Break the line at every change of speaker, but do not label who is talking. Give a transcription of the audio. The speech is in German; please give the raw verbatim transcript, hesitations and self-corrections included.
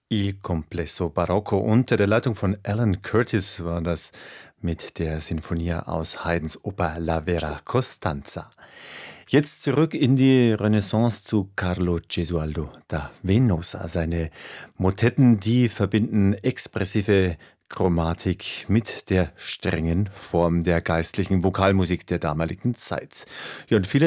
Il Complesso Barocco unter der Leitung von Alan Curtis war das mit der Sinfonia aus Haydns Oper La Vera Costanza. Jetzt zurück in die Renaissance zu Carlo Gesualdo da Venosa. Seine Motetten, die verbinden expressive Chromatik mit der strengen Form der geistlichen Vokalmusik der damaligen Zeit. Ja, und viele